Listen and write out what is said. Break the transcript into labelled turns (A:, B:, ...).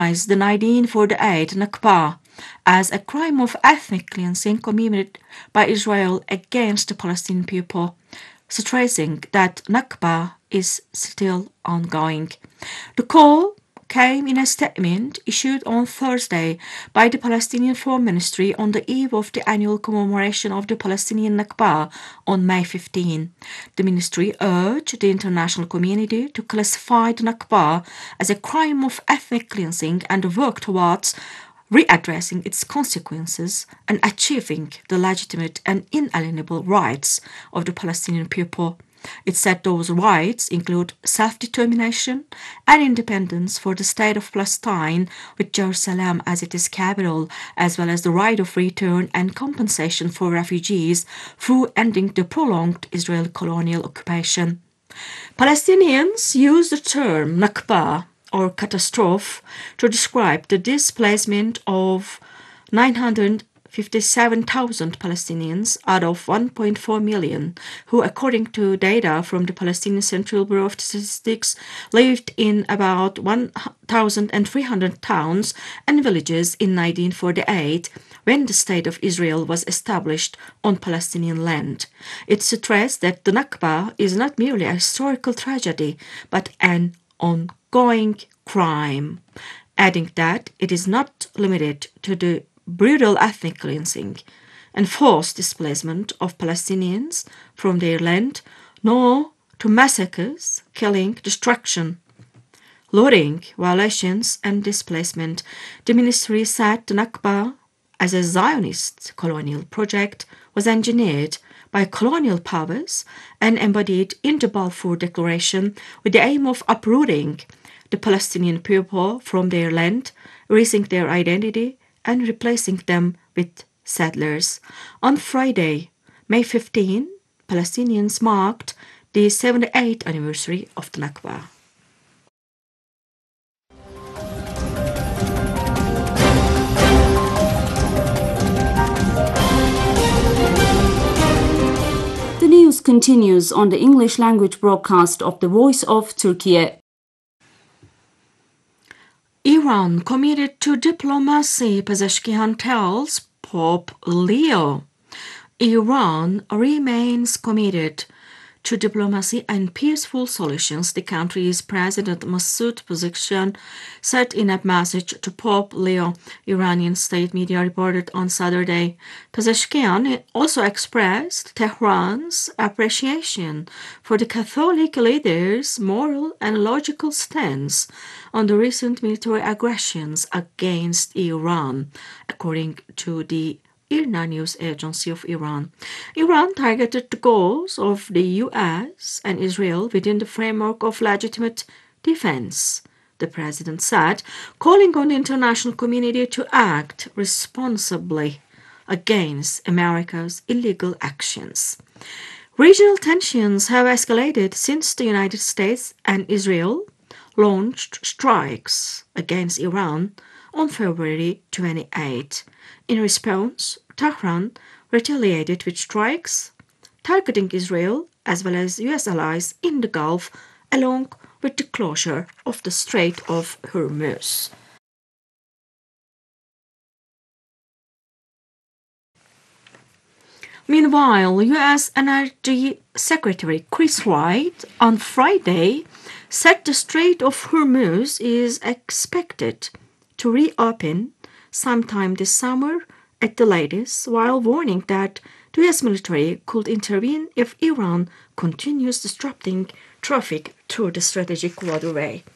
A: the 1948 Nakba as a crime of ethnic cleansing committed by Israel against the Palestinian people, stressing that Nakba is still ongoing. The call came in a statement issued on Thursday by the Palestinian Foreign Ministry on the eve of the annual commemoration of the Palestinian Nakba on May 15. The ministry urged the international community to classify the Nakba as a crime of ethnic cleansing and work towards readdressing its consequences and achieving the legitimate and inalienable rights of the Palestinian people. It said those rights include self-determination and independence for the state of Palestine with Jerusalem as its capital, as well as the right of return and compensation for refugees through ending the prolonged Israeli colonial occupation. Palestinians use the term Nakba or catastrophe to describe the displacement of 957,000 Palestinians out of 1.4 million, who, according to data from the Palestinian Central Bureau of Statistics, lived in about 1,300 towns and villages in 1948, when the State of Israel was established on Palestinian land. It stressed that the Nakba is not merely a historical tragedy, but an ongoing crime, adding that it is not limited to the brutal ethnic cleansing and forced displacement of Palestinians from their land, nor to massacres, killing, destruction, looting, violations, and displacement. The ministry said the Nakba, as a Zionist colonial project, was engineered by colonial powers and embodied in the Balfour Declaration with the aim of uprooting the Palestinian people from their land, erasing their identity, and replacing them with settlers. On Friday, May 15, Palestinians marked the 78th anniversary of the Nakba.
B: The news continues on the English language broadcast of the Voice of Turkey.
A: Iran committed to diplomacy, Pezeshkian tells Pope Leo. Iran remains committed to diplomacy and peaceful solutions, the country's President Masoud Pezeshkian said in a message to Pope Leo, Iranian state media reported on Saturday. Pezeshkian also expressed Tehran's appreciation for the Catholic leader's moral and logical stance on the recent military aggressions against Iran, according to the IRNA news agency of Iran. Iran targeted the goals of the US and Israel within the framework of legitimate defense, the president said, calling on the international community to act responsibly against America's illegal actions. Regional tensions have escalated since the United States and Israel launched strikes against Iran on February 28. In response, Tehran retaliated with strikes targeting Israel as well as US allies in the Gulf, along with the closure of the Strait of Hormuz. Meanwhile, US Energy Secretary Chris Wright on Friday said the Strait of Hormuz is expected to reopen sometime this summer at the latest, while warning that the US military could intervene if Iran continues disrupting traffic through the strategic waterway.